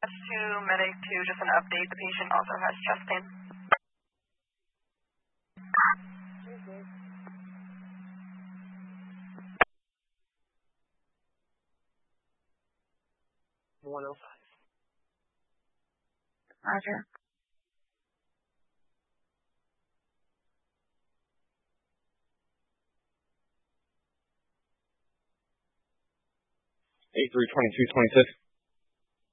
to medic 2, just an update. The patient also has chest pain. Roger. A32226.